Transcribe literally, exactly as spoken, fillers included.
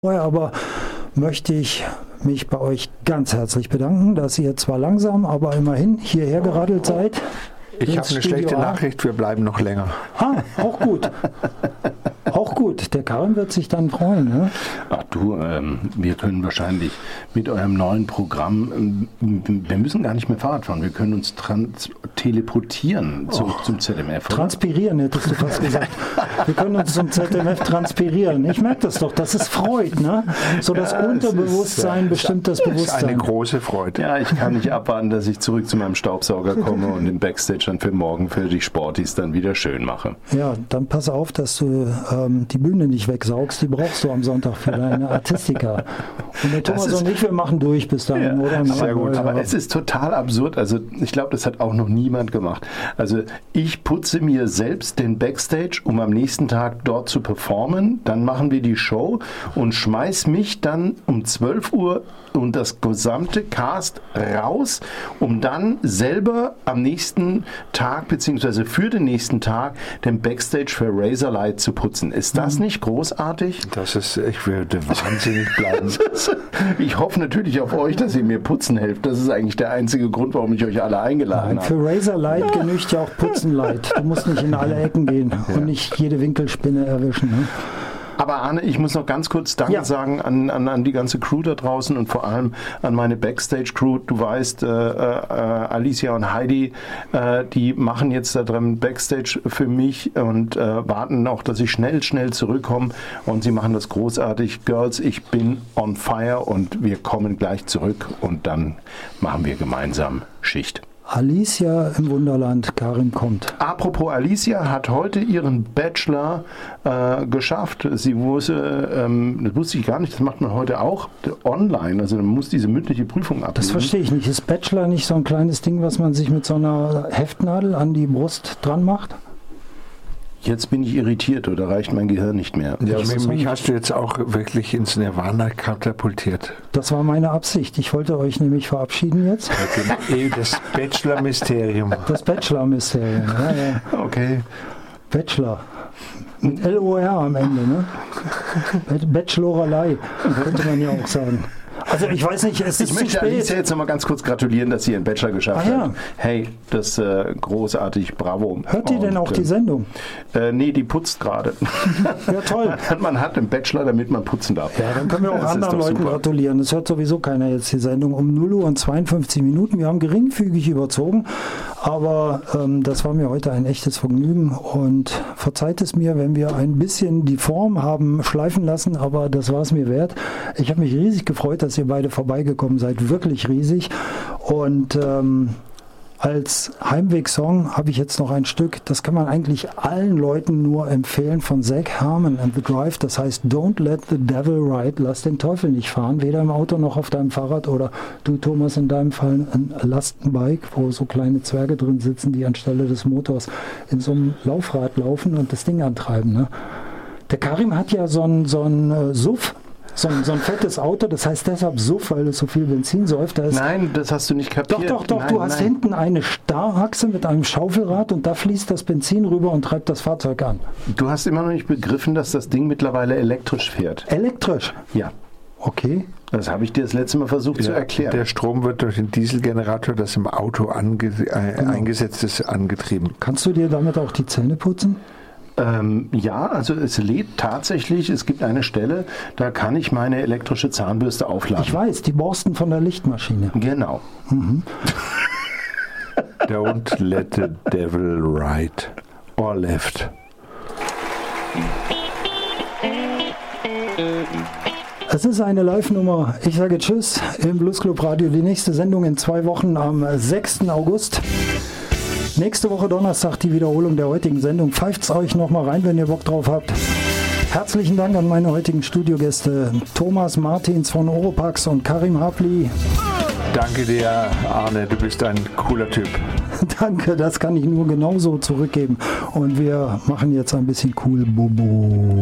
Vorher aber möchte ich mich bei euch ganz herzlich bedanken, dass ihr zwar langsam, aber immerhin hierher geradelt seid. Ich habe eine schlechte Nachricht, wir bleiben noch länger. Ah, auch gut. Auch gut. Der Karin wird sich dann freuen. Ne? Ach du, ähm, wir können wahrscheinlich mit eurem neuen Programm, ähm, wir müssen gar nicht mehr Fahrrad fahren, wir können uns trans- teleportieren zu, oh, zum Z M F. Oder? Transpirieren, hättest du fast gesagt. Wir können uns zum Z M F transpirieren. Ich merke das doch, das ist Freude. Ne? So das ja, Unterbewusstsein ist, bestimmt das Bewusstsein. Das ist eine große Freude. Ja, ich kann nicht abwarten, dass ich zurück zu meinem Staubsauger komme und den Backstage dann für morgen für die Sportis dann wieder schön mache. Ja, dann pass auf, dass du ähm, die Bühne nicht wegsaugst, die brauchst du am Sonntag für deine Artistika. Und der Thomas und ich, wir machen durch bis dahin, ja, oder? Sehr gut. Aber es ist total absurd, also ich glaube, das hat auch noch niemand gemacht. Also ich putze mir selbst den Backstage, um am nächsten Tag dort zu performen, dann machen wir die Show und schmeiß mich dann um zwölf Uhr und das gesamte Cast raus, um dann selber am nächsten Tag beziehungsweise für den nächsten Tag den Backstage für Razorlight zu putzen. Ist das nicht großartig? Das ist, ich würde wahnsinnig bleiben. Ich hoffe natürlich auf euch, dass ihr mir putzen helft. Das ist eigentlich der einzige Grund, warum ich euch alle eingeladen habe. Für Razorlight ja. genügt ja auch Putzenlight. Du musst nicht in alle Ecken gehen ja. und nicht jede Winkelspinne erwischen. Ne? Aber Arne, ich muss noch ganz kurz Danke ja. sagen an, an, an die ganze Crew da draußen und vor allem an meine Backstage-Crew. Du weißt, äh, äh, Alicia und Heidi, äh, die machen jetzt da drin Backstage für mich und äh, warten auch, dass ich schnell, schnell zurückkomme. Und sie machen das großartig. Girls, ich bin on fire und wir kommen gleich zurück und dann machen wir gemeinsam Schicht. Alicia im Wunderland, Karin kommt. Apropos Alicia hat heute ihren Bachelor äh, geschafft. Sie wusste, ähm, das wusste ich gar nicht, das macht man heute auch online. Also man muss diese mündliche Prüfung ablegen. Das verstehe ich nicht. Ist Bachelor nicht so ein kleines Ding, was man sich mit so einer Heftnadel an die Brust dran macht? Jetzt bin ich irritiert oder reicht mein Gehirn nicht mehr. Ja, mich, mich hast du jetzt auch wirklich ins Nirvana katapultiert. Das war meine Absicht. Ich wollte euch nämlich verabschieden jetzt. Okay. Das Bachelor-Mysterium. Das Bachelor-Mysterium, ja, ja. Okay. Bachelor. Mit L O R am Ende, ne? Bachelorerlei, könnte man ja auch sagen. Also ich weiß nicht, es ist ich zu möchte spät. Alicia jetzt nochmal ganz kurz gratulieren, dass sie ihren Bachelor geschafft ah, ja. hat. Hey, das ist äh, großartig, bravo. Hört die denn auch die Sendung? Äh, nee, die putzt gerade. Ja, toll. Man hat einen Bachelor, damit man putzen darf. Ja, dann können wir auch das anderen Leuten super. gratulieren. Das hört sowieso keiner jetzt die Sendung um null Uhr und zweiundfünfzig Minuten. Wir haben geringfügig überzogen, aber ähm, das war mir heute ein echtes Vergnügen und verzeiht es mir, wenn wir ein bisschen die Form haben schleifen lassen, aber das war es mir wert. Ich habe mich riesig gefreut, dass ihr beide vorbeigekommen seid, wirklich riesig. Und ähm, als Heimwegsong habe ich jetzt noch ein Stück, das kann man eigentlich allen Leuten nur empfehlen, von Zach Harmon and the Drive, das heißt Don't Let the Devil Ride, lass den Teufel nicht fahren, weder im Auto noch auf deinem Fahrrad oder du Thomas in deinem Fall ein Lastenbike, wo so kleine Zwerge drin sitzen, die anstelle des Motors in so einem Laufrad laufen und das Ding antreiben. Ne? Der Karim hat ja so ein, so ein äh, Suff, So ein, so ein fettes Auto, das heißt deshalb Suff, weil es so viel Benzin säuft. Da ist nein, das hast du nicht kapiert. Doch, doch, doch, nein, du hast nein. hinten eine Starrachse mit einem Schaufelrad und da fließt das Benzin rüber und treibt das Fahrzeug an. Du hast immer noch nicht begriffen, dass das Ding mittlerweile elektrisch fährt. Elektrisch? Ja. Okay. Das habe ich dir das letzte Mal versucht ja, zu erklären. Der Strom wird durch den Dieselgenerator, das im Auto ange- äh, genau. eingesetzt ist, angetrieben. Kannst du dir damit auch die Zähne putzen? Ähm, ja, also es lädt tatsächlich, es gibt eine Stelle, da kann ich meine elektrische Zahnbürste aufladen. Ich weiß, die Borsten von der Lichtmaschine. Genau. Mhm. Don't let the devil right or left. Es ist eine Live-Nummer. Ich sage Tschüss im Blues Club Radio. Die nächste Sendung in zwei Wochen am sechsten August. Nächste Woche Donnerstag die Wiederholung der heutigen Sendung. Pfeift's euch nochmal rein, wenn ihr Bock drauf habt. Herzlichen Dank an meine heutigen Studiogäste Thomas Martins von Oropax und Karim Hafli. Danke dir, Arne, du bist ein cooler Typ. Danke, das kann ich nur genauso zurückgeben. Und wir machen jetzt ein bisschen cool Bobo.